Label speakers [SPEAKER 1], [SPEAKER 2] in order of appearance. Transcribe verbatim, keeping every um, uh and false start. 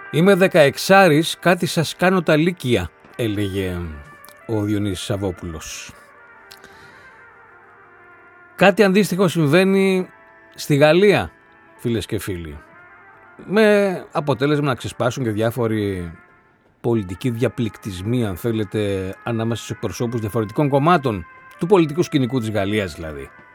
[SPEAKER 1] Είμαι δεκαεξάρης, κάτι σας κάνω τα λύκεια, έλεγε ο Διονύσης Σαββόπουλος. Κάτι αντίστοιχο συμβαίνει στη Γαλλία, φίλες και φίλοι. Με αποτέλεσμα να ξεσπάσουν και διάφοροι πολιτικοί διαπληκτισμοί, αν θέλετε, ανάμεσα στους εκπροσώπους διαφορετικών κομμάτων, του πολιτικού σκηνικού της Γαλλίας δηλαδή.